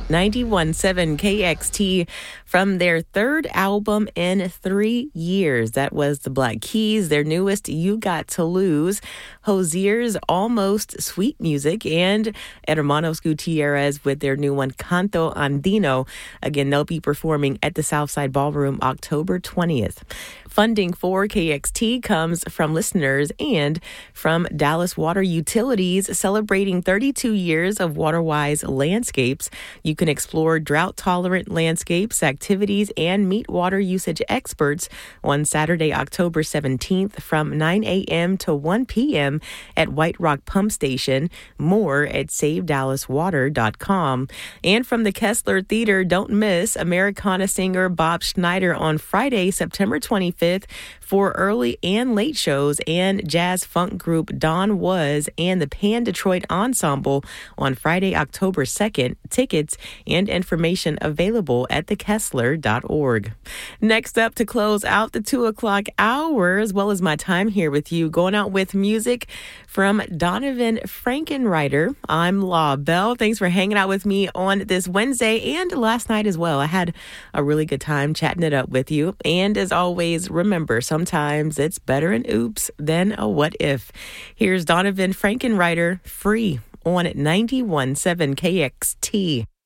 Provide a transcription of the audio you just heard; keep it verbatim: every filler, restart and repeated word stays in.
ninety-one point seven K X T from their third album in three years. That was the Black Keys, their newest You Got to Lose, Hozier's Almost Sweet Music, and Hermanos Gutierrez with their new one, Canto Andino. Again, they'll be performing at the Southside Ballroom October twentieth. Funding for K X T comes from listeners and from Dallas Water Utilities, celebrating thirty-two years of WaterWise landscapes. You can explore drought-tolerant landscapes, activities, and meet water usage experts on Saturday, October seventeenth from nine a.m. to one p.m. at White Rock Pump Station. More at save dallas water dot com. And from the Kessler Theater, don't miss Americana singer Bob Schneider on Friday, September twenty-fifth for early and late shows, and jazz funk group Don Was and the Pan Detroit Ensemble on Friday, October second. Tickets and information available at the kessler dot org. Next up, to close out the two o'clock hour, as well as my time here with you, going out with music from Donovan Frankenreiter. I'm Law Bell. Thanks for hanging out with me on this Wednesday and last night as well. I had a really good time chatting it up with you. And as always, remember, sometimes it's better an oops than a what if. Here's Donovan Frankenreiter, Free, on ninety-one point seven K X T.